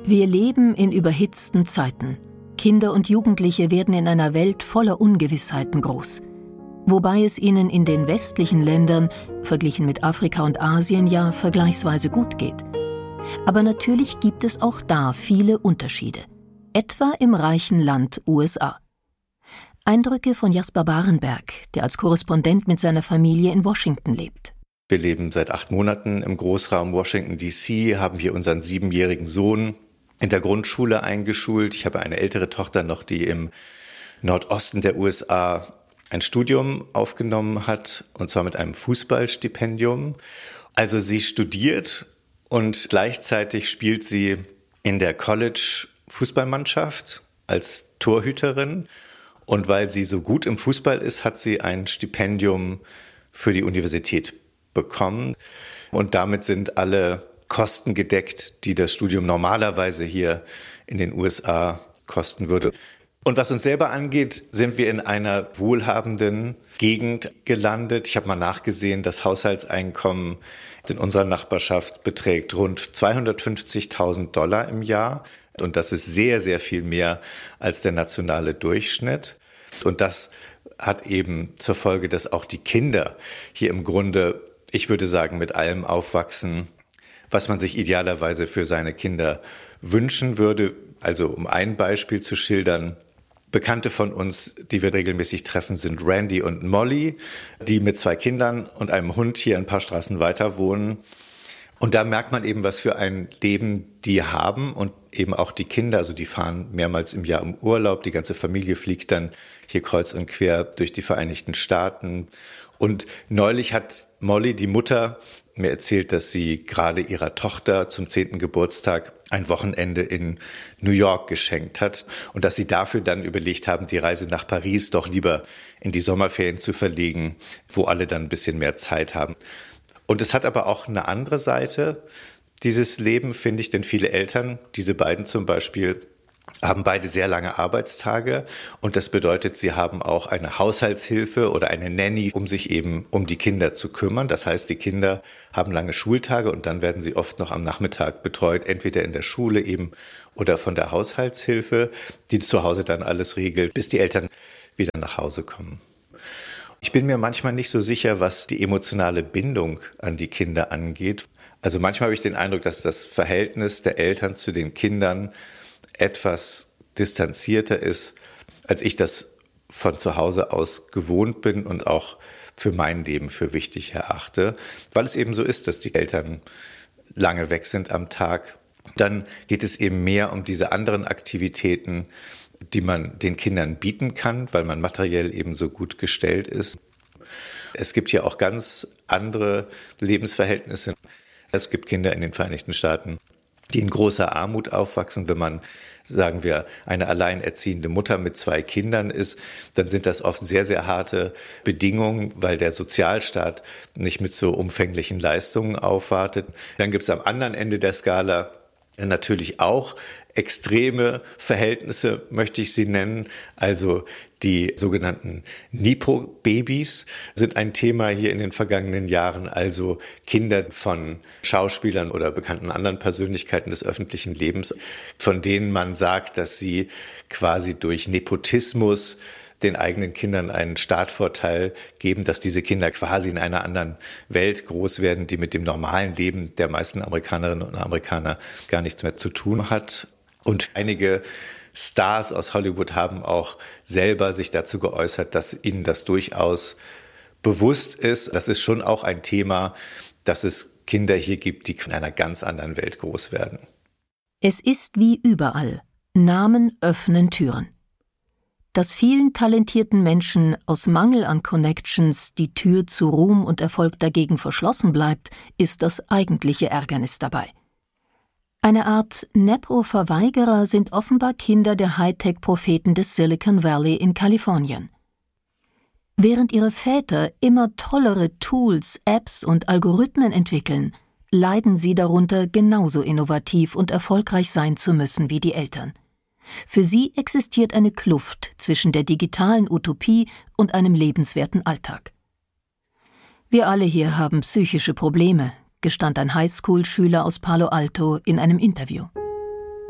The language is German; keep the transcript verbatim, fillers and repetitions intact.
Wir leben in überhitzten Zeiten. Kinder und Jugendliche werden in einer Welt voller Ungewissheiten groß. Wobei es ihnen in den westlichen Ländern, verglichen mit Afrika und Asien, ja vergleichsweise gut geht. Aber natürlich gibt es auch da viele Unterschiede. Etwa im reichen Land U S A. Eindrücke von Jasper Barenberg, der als Korrespondent mit seiner Familie in Washington lebt. Wir leben seit acht Monaten im Großraum Washington D C, haben hier unseren siebenjährigen Sohn in der Grundschule eingeschult. Ich habe eine ältere Tochter noch, die im Nordosten der U S A ein Studium aufgenommen hat, und zwar mit einem Fußballstipendium. Also sie studiert und gleichzeitig spielt sie in der College-Fußballmannschaft als Torhüterin. Und weil sie so gut im Fußball ist, hat sie ein Stipendium für die Universität bekommen. Und damit sind alle Kosten gedeckt, die das Studium normalerweise hier in den U S A kosten würde. Und was uns selber angeht, sind wir in einer wohlhabenden Gegend gelandet. Ich habe mal nachgesehen, das Haushaltseinkommen in unserer Nachbarschaft beträgt rund zweihundertfünfzigtausend Dollar im Jahr. Und das ist sehr, sehr viel mehr als der nationale Durchschnitt. Und das hat eben zur Folge, dass auch die Kinder hier im Grunde, ich würde sagen, mit allem aufwachsen, was man sich idealerweise für seine Kinder wünschen würde. Also um ein Beispiel zu schildern: Bekannte von uns, die wir regelmäßig treffen, sind Randy und Molly, die mit zwei Kindern und einem Hund hier ein paar Straßen weiter wohnen. Und da merkt man eben, was für ein Leben die haben, und eben auch die Kinder. Also die fahren mehrmals im Jahr im Urlaub, die ganze Familie fliegt dann hier kreuz und quer durch die Vereinigten Staaten. Und neulich hat Molly, die Mutter, mir erzählt, dass sie gerade ihrer Tochter zum zehnten Geburtstag ein Wochenende in New York geschenkt hat und dass sie dafür dann überlegt haben, die Reise nach Paris doch lieber in die Sommerferien zu verlegen, wo alle dann ein bisschen mehr Zeit haben. Und es hat aber auch eine andere Seite, dieses Leben, finde ich, denn viele Eltern, diese beiden zum Beispiel, haben beide sehr lange Arbeitstage, und das bedeutet, sie haben auch eine Haushaltshilfe oder eine Nanny, um sich eben um die Kinder zu kümmern. Das heißt, die Kinder haben lange Schultage und dann werden sie oft noch am Nachmittag betreut, entweder in der Schule eben oder von der Haushaltshilfe, die zu Hause dann alles regelt, bis die Eltern wieder nach Hause kommen. Ich bin mir manchmal nicht so sicher, was die emotionale Bindung an die Kinder angeht. Also manchmal habe ich den Eindruck, dass das Verhältnis der Eltern zu den Kindern etwas distanzierter ist, als ich das von zu Hause aus gewohnt bin und auch für mein Leben für wichtig erachte, weil es eben so ist, dass die Eltern lange weg sind am Tag. Dann geht es eben mehr um diese anderen Aktivitäten, die man den Kindern bieten kann, weil man materiell eben so gut gestellt ist. Es gibt hier auch ganz andere Lebensverhältnisse. Es gibt Kinder in den Vereinigten Staaten, die in großer Armut aufwachsen. Wenn man, sagen wir, eine alleinerziehende Mutter mit zwei Kindern ist, dann sind das oft sehr, sehr harte Bedingungen, weil der Sozialstaat nicht mit so umfänglichen Leistungen aufwartet. Dann gibt es am anderen Ende der Skala natürlich auch extreme Verhältnisse, möchte ich sie nennen. Also die sogenannten Nipo-Babys sind ein Thema hier in den vergangenen Jahren. Also Kinder von Schauspielern oder bekannten anderen Persönlichkeiten des öffentlichen Lebens, von denen man sagt, dass sie quasi durch Nepotismus den eigenen Kindern einen Startvorteil geben, dass diese Kinder quasi in einer anderen Welt groß werden, die mit dem normalen Leben der meisten Amerikanerinnen und Amerikaner gar nichts mehr zu tun hat. Und einige Stars aus Hollywood haben auch selber sich dazu geäußert, dass ihnen das durchaus bewusst ist. Das ist schon auch ein Thema, dass es Kinder hier gibt, die in einer ganz anderen Welt groß werden. Es ist wie überall. Namen öffnen Türen. Dass vielen talentierten Menschen aus Mangel an Connections die Tür zu Ruhm und Erfolg dagegen verschlossen bleibt, ist das eigentliche Ärgernis dabei. Eine Art Nepo-Verweigerer sind offenbar Kinder der Hightech-Propheten des Silicon Valley in Kalifornien. Während ihre Väter immer tollere Tools, Apps und Algorithmen entwickeln, leiden sie darunter, genauso innovativ und erfolgreich sein zu müssen wie die Eltern. Für sie existiert eine Kluft zwischen der digitalen Utopie und einem lebenswerten Alltag. Wir alle hier haben psychische Probleme, gestand ein Highschool-Schüler aus Palo Alto in einem Interview.